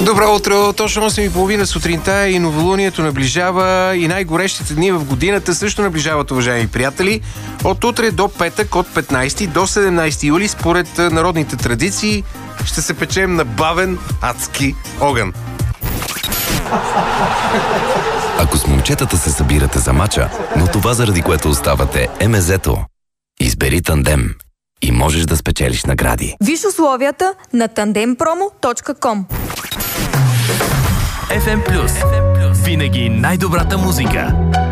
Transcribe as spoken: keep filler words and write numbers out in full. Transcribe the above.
Добро утро! Точно осем и половина сутринта и новолунието наближава, и най-горещите дни в годината също наближават, уважаеми приятели. От утре до петък, от петнайсети до седемнайсети юли, според народните традиции, ще се печем на бавен адски огън. Ако с момчетата се събирате за мача, но това, заради което оставате, е мезето. Избери Тандем и можеш да спечелиш награди. Виж условията на тандем промо точка ком. еф ем Плюс. Винаги най-добрата музика.